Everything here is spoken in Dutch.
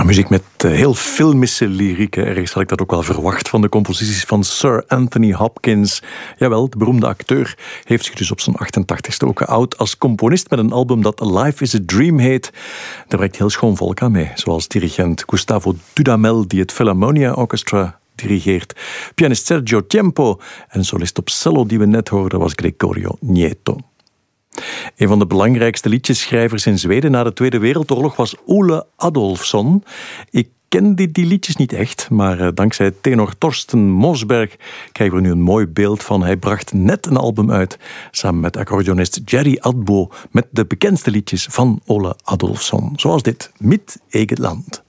Ja, muziek met heel filmische lyriek. Ergens had ik dat ook wel verwacht van de composities van Sir Anthony Hopkins. Jawel, de beroemde acteur heeft zich dus op zijn 88ste ook geout als componist met een album dat Life is a Dream heet. Daar werkt heel schoon volk aan mee, zoals dirigent Gustavo Dudamel, die het Philharmonia Orchestra dirigeert, pianist Sergio Tempo en solist op cello die we net hoorden was Gregorio Nieto. Een van de belangrijkste liedjesschrijvers in Zweden na de Tweede Wereldoorlog was Ole Adolphson. Ik kende die liedjes niet echt, maar dankzij tenor Torsten Mosberg krijgen we nu een mooi beeld van. Hij bracht net een album uit, samen met accordeonist Jerry Adbo, met de bekendste liedjes van Ole Adolphson. Zoals dit, Mitt eget land.